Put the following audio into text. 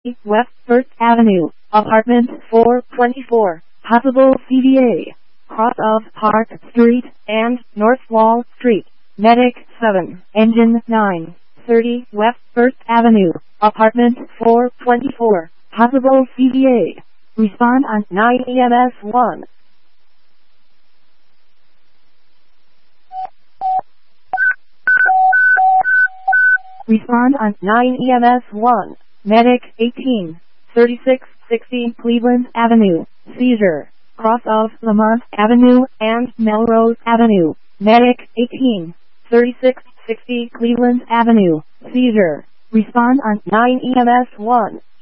West 1st Avenue, apartment 424, possible CVA, cross of Park Street and North Wall Street, medic 7, engine 9, 30 West 1st Avenue, apartment 424, possible CVA, respond on 9 EMS 1. Respond on 9 EMS 1. Medic 18, 3660 Cleveland Avenue, seizure, cross of Lamont Avenue and Melrose Avenue. Medic 18, 3660 Cleveland Avenue, seizure. Respond on 9 EMS 1.